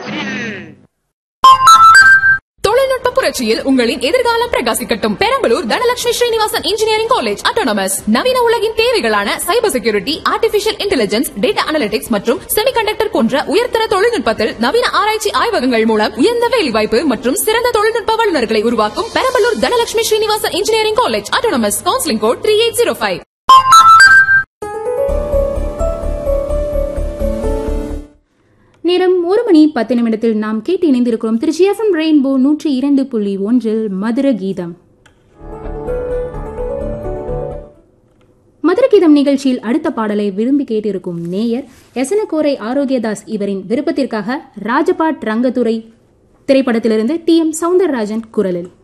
தொழில்நுட்ப புரட்சியில் உங்களின் எதிர்காலம் பிரகாசிக்கட்டும். Perambalur Dhanalakshmi Srinivasan engineering college autonomous நவீன உலகின் தேவைகளான cyber security, artificial intelligence, data analytics மற்றும் செமிகண்டக்டர் போன்ற உயர்தர தொழில்நுட்பத்தில் நவீன ஆராய்ச்சி ஆய்வகங்கள் மூலம் உயர்ந்த வேலைவாய்ப்பு மற்றும் சிறந்த தொழில்நுட்ப வல்லுநர்களை உருவாக்கும் Perambalur Dhanalakshmi Srinivasan engineering college autonomous. Counselling code 3805. நேரம் 1:10 நாம் கேட்டு இணைந்திருக்கிறோம் திருச்சி எஃப்எம் ரெயின்போ 102.1 மதுர கீதம். மதுர கீதம் நிகழ்ச்சியில் அடுத்த பாடலை விரும்பி கேட்டிருக்கும் நேயர் எசனகோரை ஆரோக்கியதாஸ் இவரின் விருப்பத்திற்காக ராஜபாட் ரங்கத்துறை திரைப்படத்திலிருந்து டி.எம். சௌந்தரராஜன் குரலில்